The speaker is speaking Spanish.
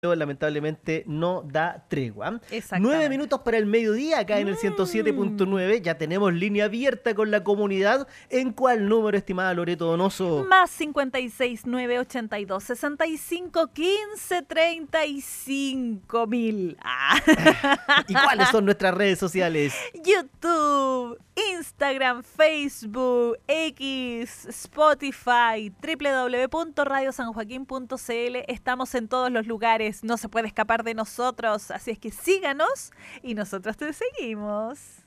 lamentablemente no da tregua. 9 minutos para el mediodía acá en el 107.9. Ya tenemos línea abierta con la comunidad. ¿En cuál número, estimada Loreto Donoso? Más 56982651535.000. ¿Y cuáles son nuestras redes sociales? YouTube, Instagram, Facebook, X, Spotify, www.radiosanjoaquin.cl. Estamos en todos los lugares, no se puede escapar de nosotros, así es que síganos y nosotros te seguimos.